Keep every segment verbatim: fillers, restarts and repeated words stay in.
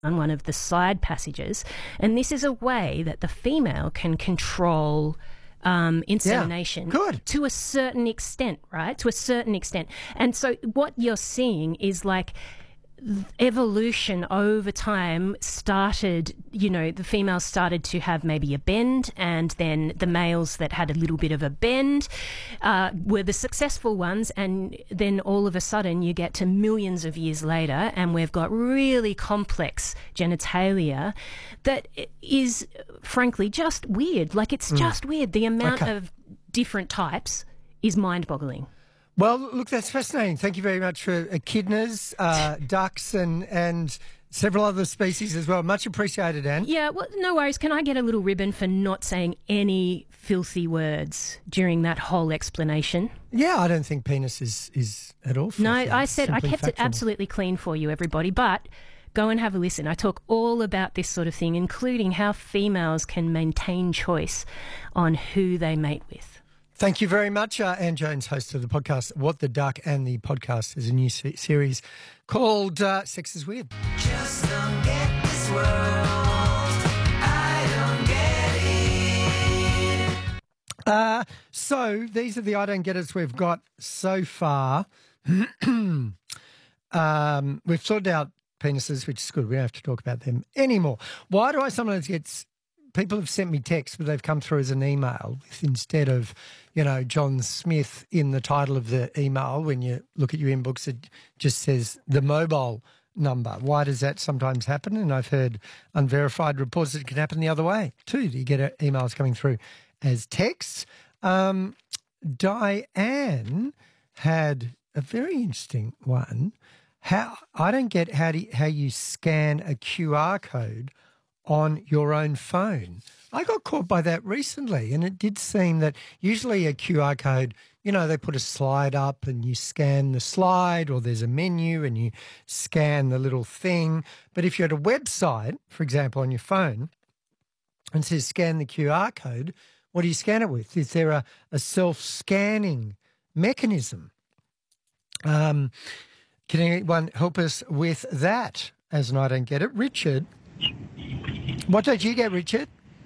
on one of the side passages. And this is a way that the female can control um, insemination yeah, good. to a certain extent, right? To a certain extent. And so what you're seeing is like evolution over time started, you know, the females started to have maybe a bend, and then the males that had a little bit of a bend uh, were the successful ones, and then all of a sudden you get to millions of years later and we've got really complex genitalia that is frankly just weird. Like it's mm. just weird. The amount okay. of different types is mind-boggling. Well, look, that's fascinating. Thank you very much for echidnas, uh, ducks and and several other species as well. Much appreciated, Anne. Yeah, well, no worries. Can I get a little ribbon for not saying any filthy words during that whole explanation? Yeah, I don't think penis is, is at all filthy. No, I said I kept factual. it absolutely clean for you, everybody, but go and have a listen. I talk all about this sort of thing, including how females can maintain choice on who they mate with. Thank you very much, uh, Anne Jones, host of the podcast What the Duck, and the podcast is a new se- series called uh, Sex is Weird. Just don't get this world. I don't get it. Uh, so these are the I don't get it's we've got so far. um, we've sorted out penises, which is good. We don't have to talk about them anymore. Why do I sometimes get... People have sent me texts, but they've come through as an email with, instead of, you know, John Smith in the title of the email. When you look at your inbox, it just says the mobile number. Why does that sometimes happen? And I've heard unverified reports that it can happen the other way too. You get emails coming through as texts. Um, Diane had a very interesting one. How I don't get how do you, how you scan a Q R code on your own phone. I got caught by that recently, and it did seem that usually a Q R code, you know, they put a slide up and you scan the slide, or there's a menu and you scan the little thing. But if you're at a website, for example, on your phone, and it says scan the Q R code, what do you scan it with? Is there a, a self-scanning mechanism? Um, can anyone help us with that? As an I don't get it. Richard, what did you get, Richard?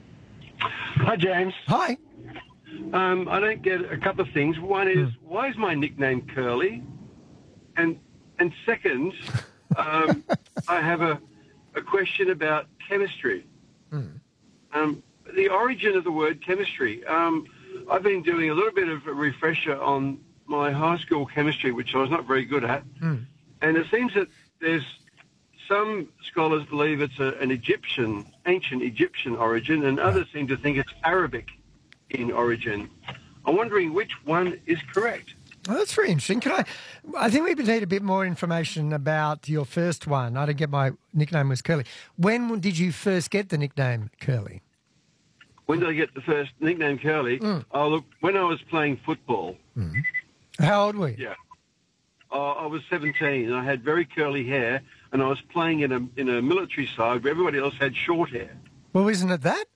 Hi, James. Hi. Um, I don't get a couple of things. One is, mm. why is my nickname Curly? And and second, um, I have a, a question about chemistry. Mm. Um, the origin of the word chemistry. Um, I've been doing a little bit of a refresher on my high school chemistry, which I was not very good at. Mm. And it seems that there's some scholars believe it's a, an Egyptian, ancient Egyptian origin, and others seem to think it's Arabic in origin. I'm wondering which one is correct. Well, that's very interesting. Can I? I think we need a bit more information about your first one. I didn't get my nickname was Curly. When did you first get the nickname Curly? When did I get the first nickname Curly? Mm. Oh, look, when I was playing football. Mm. How old were you? Yeah. Uh, I was seventeen, and I had very curly hair, and I was playing in a in a military side where everybody else had short hair. Well, isn't it that?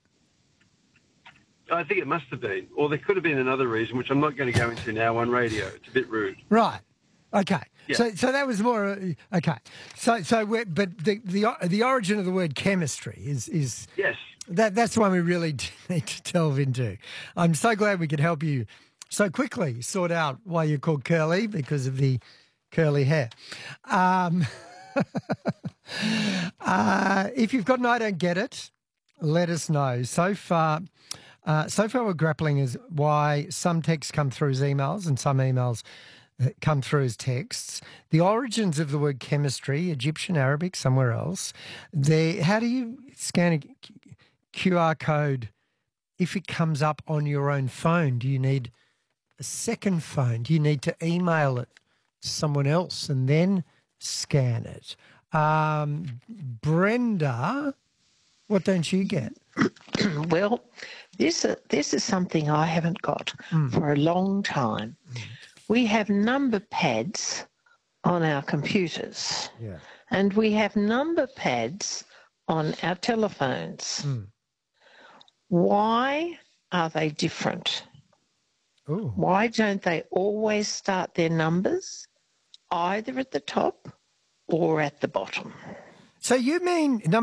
I think it must have been. Or there could have been another reason, which I'm not going to go into now on radio. It's a bit rude. Right. Okay. Yeah. So so that was more... Uh, okay. So, so we're, but the, the the origin of the word chemistry is... is yes. That, that's the one we really need to delve into. I'm so glad we could help you so quickly sort out why you're called Curly, because of the curly hair. Um, uh, if you've got an I don't get it, let us know. So far... Uh, so far we're grappling is why some texts come through as emails and some emails uh, come through as texts. The origins of the word chemistry, Egyptian, Arabic, somewhere else. The, how do you scan a Q R code if it comes up on your own phone? Do you need a second phone? Do you need to email it to someone else and then scan it? Um, Brenda, what don't you get? Well, this, uh, this is something I haven't got Mm. for a long time. Mm. We have number pads on our computers, Yeah. and we have number pads on our telephones. Mm. Why are they different? Ooh. Why don't they always start their numbers either at the top or at the bottom? So you mean